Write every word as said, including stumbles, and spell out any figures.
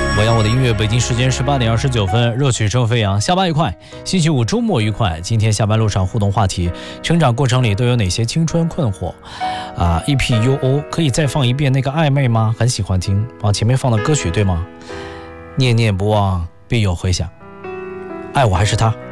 我要我的音乐，北京时间十八点二十九分，热曲正飞扬，下班愉快，星期五周末愉快。今天下班路上互动话题：成长过程里都有哪些青春困惑？啊 ，E P U O 可以再放一遍那个暧昧吗？很喜欢听啊，前面放的歌曲对吗？念念不忘，必有回响。爱我还是他。